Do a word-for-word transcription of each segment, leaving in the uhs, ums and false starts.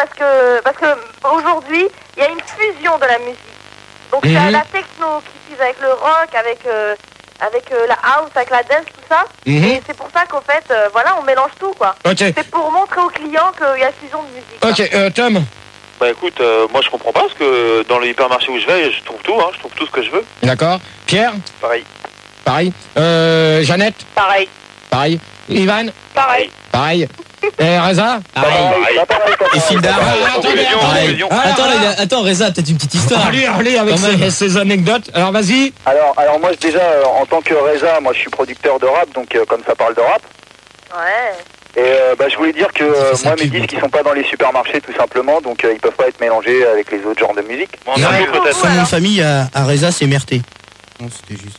parce que parce que aujourd'hui, il y a une fusion de la musique. Donc il y a la techno qui fuse avec le rock, avec euh, avec euh, la house, avec la dance, tout ça. Mm-hmm. Et c'est pour ça qu'au fait, euh, voilà, on mélange tout, quoi. Okay. C'est pour montrer aux clients qu'il y a fusion de musique. Ok, euh, Tom. Bah écoute, euh, moi je comprends pas parce que dans le hypermarché où je vais, je trouve tout, hein, je trouve tout ce que je veux. D'accord. Pierre. Pareil. Pareil. Euh, Jeannette. Pareil. Pareil. Ivan. Pareil. Pareil. Et Reza. Pareil. Et Fildar. Attends, là, attends, Reza, peut-être une petite histoire. Allez, allez, avec ces, ces anecdotes. Alors vas-y. Alors, alors moi déjà, euh, en tant que Reza, moi je suis producteur de rap, donc euh, comme ça parle de rap. Ouais. Et euh, bah, je voulais dire que euh, moi mes disques ils sont pas dans les supermarchés tout simplement, donc euh, ils peuvent pas être mélangés avec les autres genres de musique. Bon, non, mais peut-être. Son nom de famille à, à Reza, c'est Merté. Non, c'était juste.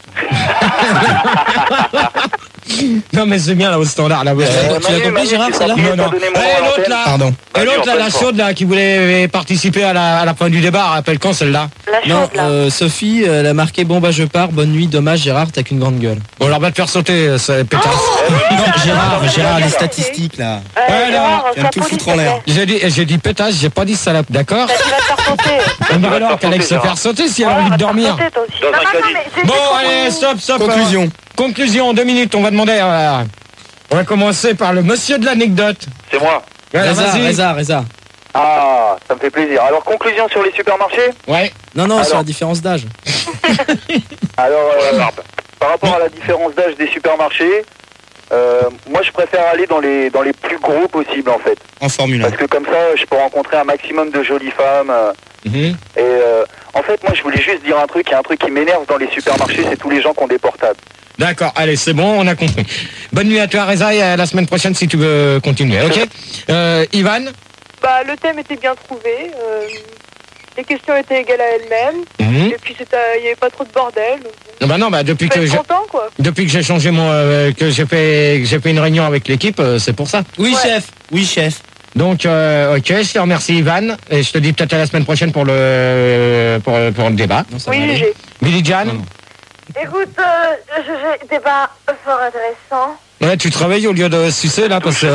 Non mais c'est bien là au standard là. Euh, euh, tu l'as compris Gérard, ça là? Non, non. Et l'autre là, pardon. Et l'autre là, la chaude là, qui voulait participer à la, à la fin du débat, rappelle quand celle-là? La chaude Non, là. euh, Sophie, elle a marqué bon bah je pars, bonne nuit, dommage Gérard, t'as qu'une grande gueule. Bon, alors va te faire sauter, ça pétasse. Non, Gérard, Gérard, les statistiques là. Euh, Ouais, Gérard, tu vas me tout foutre en l'air. J'ai dit, j'ai dit pétasse, j'ai pas dit salope, d'accord? Tu vas te faire sauter. Mais alors qu'elle aille se faire sauter si elle a envie de dormir. Dans un caddie. Bon, allez, stop, stop. Conclusion. euh, conclusion, deux minutes, on va demander. Euh, on va commencer par le monsieur de l'anecdote. C'est moi. Ouais, Reza, vas-y. Reza, Reza. Ah, ça me fait plaisir. Alors conclusion sur les supermarchés. Ouais. Non, non, Alors. sur la différence d'âge. Alors, euh, par rapport à la différence d'âge des supermarchés, euh, moi je préfère aller dans les dans les plus gros possibles en fait. En Formule un. Parce que comme ça, je peux rencontrer un maximum de jolies femmes. euh, Mhm. Et euh, en fait, moi je voulais juste dire un truc. Il y a un truc qui m'énerve dans les supermarchés, c'est tous les gens qui ont des portables. D'accord, allez, c'est bon, on a compris. Bonne nuit à toi, Reza, et à la semaine prochaine si tu veux continuer, ok? euh, Ivan. Bah, le thème était bien trouvé. Euh, les questions étaient égales à elles-mêmes. Mhm. Et puis, c'était- il n'y avait pas trop de bordel. Donc, Bah non, bah depuis je que suis j'ai, content, quoi. depuis que j'ai changé mon, euh, que j'ai fait, que j'ai fait une réunion avec l'équipe, euh, c'est pour ça. Oui, Ouais. chef. Oui, chef. Donc, euh, ok, je te remercie Ivan, et je te dis peut-être à la semaine prochaine pour le, pour, pour le débat. Non, ça va Oui, aller. j'ai. Billy Jan. Non, non. Écoute, euh, j'ai débat fort intéressant. Ouais, tu travailles au lieu de sucer là, parce que.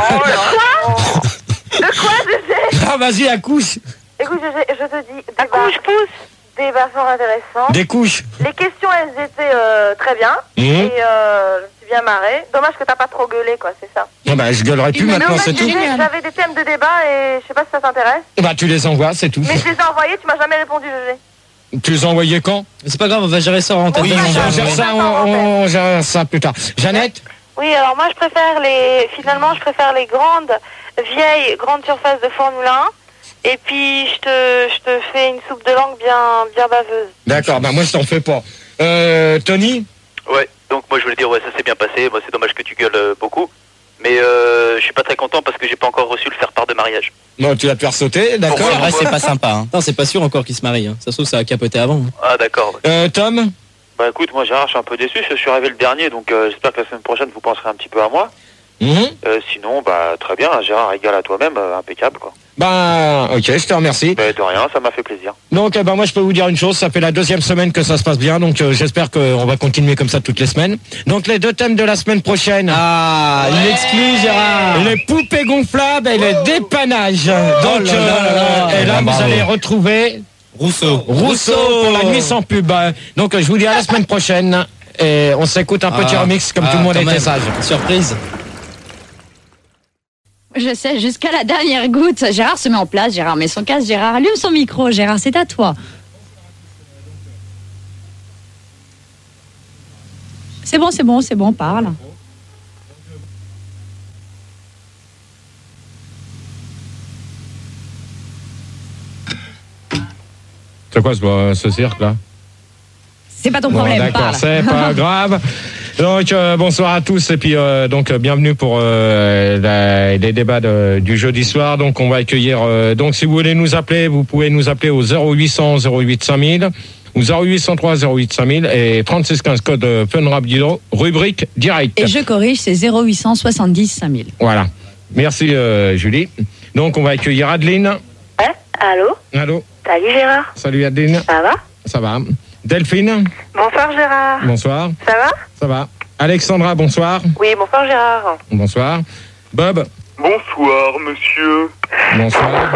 De quoi, Gégé? Ah, vas-y, accouche. Écoute, Gégé, je te dis, débat, débat fort intéressant. Des couches. Les questions, elles étaient euh, très bien. Mhm. Et euh, je me suis bien marrée. Dommage que t'as pas trop gueulé, quoi, c'est ça. Ah bah, je gueulerai plus Mais maintenant, au fait, c'est tout. Gégé, j'avais des thèmes de débat et je sais pas si ça t'intéresse. Bah, tu les envoies, c'est tout. Mais je les ai envoyés, tu m'as jamais répondu, Gégé. Tu les as envoyés quand? C'est pas grave, on va gérer ça en tête. Oui, On on gère gère ça, on, on gère ça plus tard. Jeannette? Oui, alors moi je préfère les, finalement je préfère les grandes, vieilles, grandes surfaces de Formule un. Et puis je te, je te fais une soupe de langue bien, bien baveuse. D'accord, bah moi je t'en fais pas. Euh, Tony? Ouais, donc moi je voulais dire, ouais, ça s'est bien passé. Moi c'est dommage que tu gueules euh, beaucoup. Mais euh, je suis pas très content parce que j'ai pas encore reçu le faire-part de mariage. Non, tu vas te faire sauter, d'accord. C'est vrai, c'est pas sympa. Hein. Non, c'est pas sûr encore qu'il se marie. Hein. Ça se trouve, ça a capoté avant. Hein. Ah d'accord. Ouais. Euh, Tom? Bah écoute, moi Gérard, je suis un peu déçu. Je suis arrivé le dernier, donc euh, j'espère que la semaine prochaine vous penserez un petit peu à moi. Mhm. Euh, sinon, bah très bien, Gérard, égal à toi-même, euh, impeccable quoi. Bah, ok, je te remercie. Bah de rien, ça m'a fait plaisir. Donc, euh, bah, moi, je peux vous dire une chose, ça fait la deuxième semaine que ça se passe bien, donc euh, j'espère qu'on va continuer comme ça toutes les semaines. Donc, les deux thèmes de la semaine prochaine. Ah, il exclut Gérard. Les poupées gonflables et le dépannage. Donc, là là là là. euh, et là, Ah, vous bravo. allez retrouver Rousseau. Rousseau pour la nuit sans pub. Donc, euh, je vous dis à la semaine prochaine. Et on s'écoute un petit Ah, remix comme ah, tout le monde quand était même. sage. Surprise. Je sais, jusqu'à la dernière goutte. Gérard se met en place, Gérard met son casque, Gérard allume son micro. Gérard, c'est à toi. C'est bon, c'est bon, c'est bon, parle. C'est quoi ce, ce cirque-là? C'est pas ton Bon, problème, d'accord, parle. c'est pas grave. Donc euh, bonsoir à tous et puis euh, donc euh, bienvenue pour euh, la, les débats de, du jeudi soir. Donc on va accueillir. Euh, donc si vous voulez nous appeler, vous pouvez nous appeler au zéro huit cent zéro huit cinq mille ou zéro huit cent trois zéro huit cinq mille et trente-six quinze code euh, Fun Radio, rubrique direct. Et je corrige, c'est zéro huit cent soixante-dix cinq mille. Voilà. Merci euh, Julie. Donc on va accueillir Adeline. Hein? Allô? Allô. Salut Gérard. Salut Adeline. Ça va? Ça va. Delphine. Bonsoir Gérard. Bonsoir. Ça va? Ça va. Alexandra, bonsoir. Oui, bonsoir Gérard. Bonsoir. Bob. Bonsoir, monsieur. Bonsoir.